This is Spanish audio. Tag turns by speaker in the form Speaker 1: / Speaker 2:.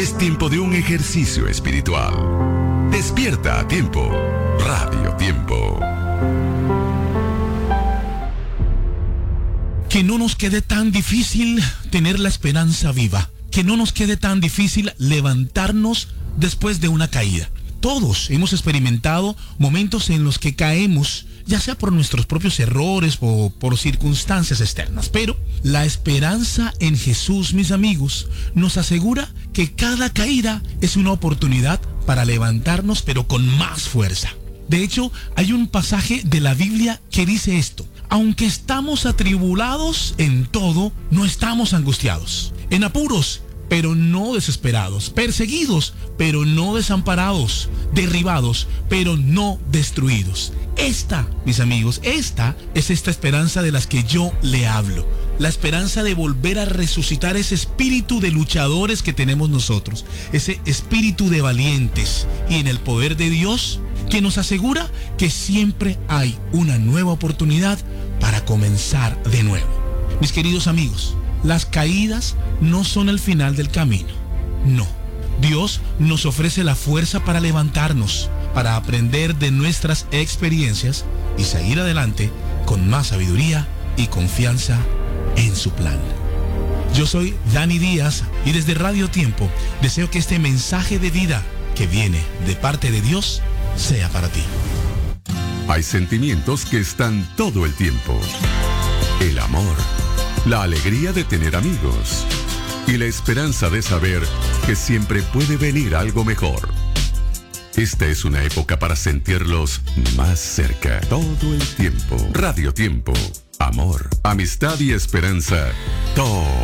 Speaker 1: Es tiempo de un ejercicio espiritual. Despierta a tiempo. Radio Tiempo.
Speaker 2: Que no nos quede tan difícil tener la esperanza viva. Que no nos quede tan difícil levantarnos después de una caída. Todos hemos experimentado momentos en los que caemos, ya sea por nuestros propios errores o por circunstancias externas. Pero la esperanza en Jesús, mis amigos, nos asegura que cada caída es una oportunidad para levantarnos, pero con más fuerza. De hecho, hay un pasaje de la Biblia que dice esto: aunque estamos atribulados en todo, no estamos angustiados, en apuros, pero no desesperados, perseguidos, pero no desamparados, derribados, pero no destruidos. Esta, mis amigos, esta esperanza de las que yo le hablo. La esperanza de volver a resucitar ese espíritu de luchadores que tenemos nosotros, ese espíritu de valientes, y en el poder de Dios, que nos asegura que siempre hay una nueva oportunidad para comenzar de nuevo. Mis queridos amigos, las caídas no son el final del camino. No. Dios nos ofrece la fuerza para levantarnos, para aprender de nuestras experiencias y seguir adelante con más sabiduría y confianza en su plan. Yo soy Dani Díaz y desde Radio Tiempo deseo que este mensaje de vida que viene de parte de Dios sea para ti.
Speaker 1: Hay sentimientos que están todo el tiempo. El amor, la alegría de tener amigos y la esperanza de saber que siempre puede venir algo mejor. Esta es una época para sentirlos más cerca todo el tiempo. Radio Tiempo, amor, amistad y esperanza todo